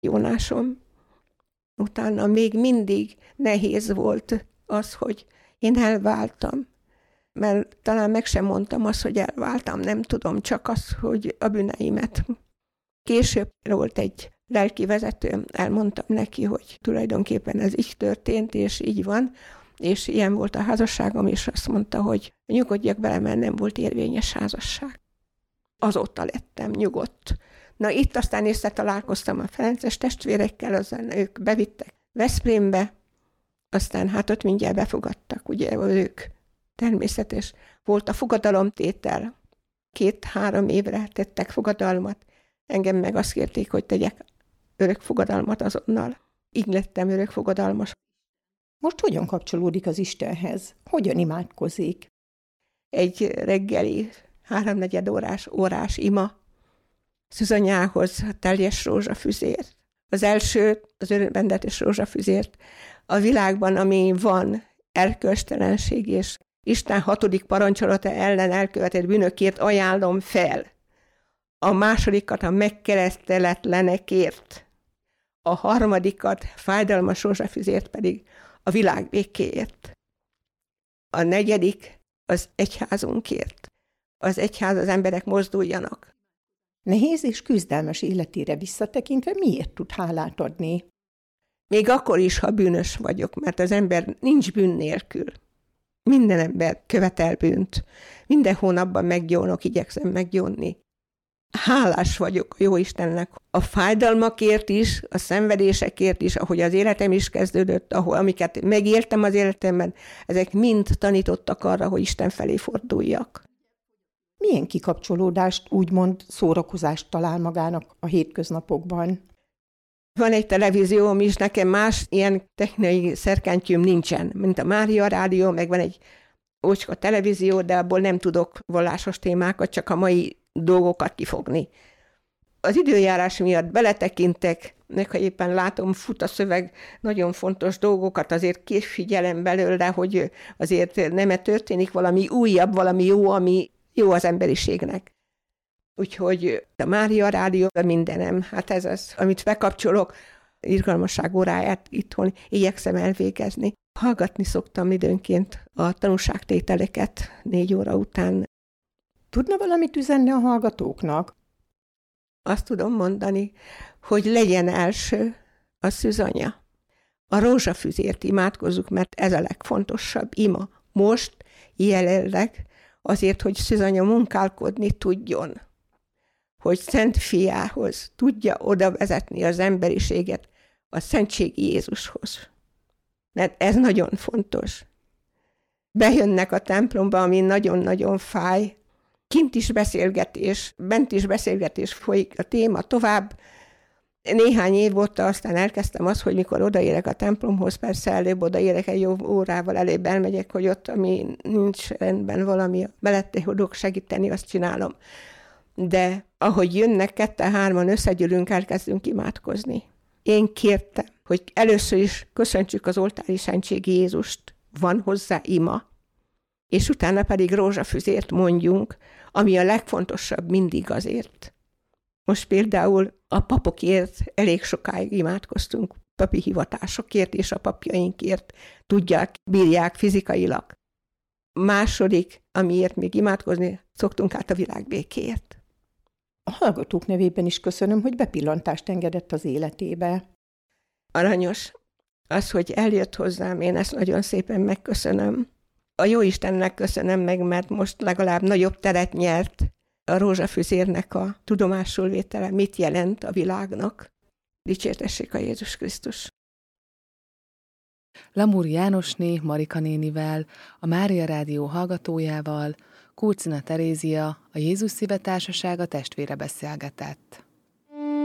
Jónásom. Utána még mindig nehéz volt az, hogy én elváltam. Mert talán meg sem mondtam azt, hogy elváltam, nem tudom, csak az, hogy a bűneimet. Később volt egy lelkivezetőm, elmondtam neki, hogy tulajdonképpen ez így történt, és így van, és ilyen volt a házasságom, és azt mondta, hogy nyugodjak bele, mert nem volt érvényes házasság. Azóta lettem nyugodt. Na itt aztán találkoztam a ferences testvérekkel, aztán ők bevittek Veszprémbe, aztán hát ott mindjárt befogadtak, ugye ők természetes. Volt a fogadalomtétel, 2-3 évre tettek fogadalmat, engem meg azt kérték, hogy tegyek örök fogadalmat azonnal. Így lettem örök fogadalmas. Most hogyan kapcsolódik az Istenhez? Hogyan imádkozik? Egy reggeli 3-4 órás ima Szűzanyához a teljes rózsafüzért. Az első, az örökbendetes rózsafüzért a világban, ami van erkölcstelenség és Isten 6. parancsolata ellen elkövetett bűnökért ajánlom fel. A másodikat a megkereszteletlenekért. A harmadikat fájdalmas rózsafüzért pedig a világ békéért. A 4. az egyházunkért. Az egyház, az emberek mozduljanak. Nehéz és küzdelmes életére visszatekintve miért tud hálát adni? Még akkor is, ha bűnös vagyok, mert az ember nincs bűn nélkül. Minden ember követel bűnt. Minden hónapban meggyónok, igyekszem meggyónni. Hálás vagyok a Jóistennek a fájdalmakért is, a szenvedésekért is, ahogy az életem is kezdődött, amiket megéltem az életemben, ezek mind tanítottak arra, hogy Isten felé forduljak. Milyen kikapcsolódást, úgymond szórakozást talál magának a hétköznapokban? Van egy televízióm is, nekem más ilyen technikai szerkentyűm nincsen, mint a Mária Rádió, meg van egy ócska televízió, de abból nem tudok vallásos témákat, csak a mai dolgokat kifogni. Az időjárás miatt beletekintek, meg ha éppen látom, fut a szöveg, nagyon fontos dolgokat, azért kifigyelem belőle, hogy azért nem történik valami újabb, valami jó, ami jó az emberiségnek. Úgyhogy a Mária Rádió mindenem, hát ez az, amit bekapcsolok, irgalmasság óráját itthon igyekszem elvégezni. Hallgatni szoktam időnként a tanúságtételeket 4 óra után. Tudna valamit üzenni a hallgatóknak? Azt tudom mondani, hogy legyen első a szűzanya. A rózsafüzért imádkozzuk, mert ez a legfontosabb ima. Most, jelenleg, azért, hogy szűzanya munkálkodni tudjon. Hogy Szent Fiához tudja oda vezetni az emberiséget, a szentségi Jézushoz. Mert ez nagyon fontos. Bejönnek a templomba, ami nagyon-nagyon fáj. Kint is beszélgetés, bent is beszélgetés folyik a téma tovább. Néhány év óta aztán elkezdtem azt, hogy mikor odaérek a templomhoz, persze előbb odaérek, egy jó órával előbb elmegyek, hogy ott, ami nincs rendben valami, tudok segíteni, azt csinálom. De ahogy jönnek 2-3-an összegyűlünk, elkezdünk imádkozni. Én kértem, hogy először is köszöntsük az oltári szentségi Jézust, van hozzá ima, és utána pedig rózsafüzért mondjunk, ami a legfontosabb mindig azért. Most például a papokért elég sokáig imádkoztunk, papi hivatásokért és a papjainkért, tudják, bírják fizikailag. Második, amiért még imádkozni szoktunk, át a világ békéért. A hallgatók nevében is köszönöm, hogy bepillantást engedett az életébe. Aranyos. Az, hogy eljött hozzám, én ezt nagyon szépen megköszönöm. A Jóistennek köszönöm meg, mert most legalább nagyobb teret nyert a rózsafüzérnek a tudomásul vétele, mit jelent a világnak. Dicsértessék a Jézus Krisztus. Lamúr Jánosné Marika nénivel, a Mária Rádió hallgatójával, Kurcina Terézia, a Jézus Szíve Társasága testvére beszélgetett.